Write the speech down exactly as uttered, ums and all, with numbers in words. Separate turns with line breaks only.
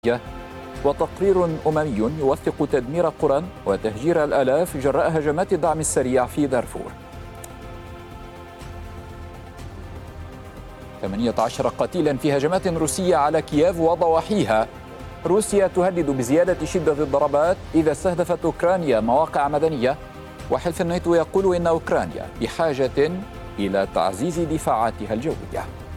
وتقرير أممي يوثق تدمير قرى وتهجير الآلاف جراء هجمات الدعم السريع في دارفور. ثمانية عشر قتيلا في هجمات روسية على كييف وضواحيها. روسيا تهدد بزيادة شدة الضربات إذا استهدفت أوكرانيا مواقع مدنية، وحلف الناتو يقول إن أوكرانيا بحاجة إلى تعزيز دفاعاتها الجوية.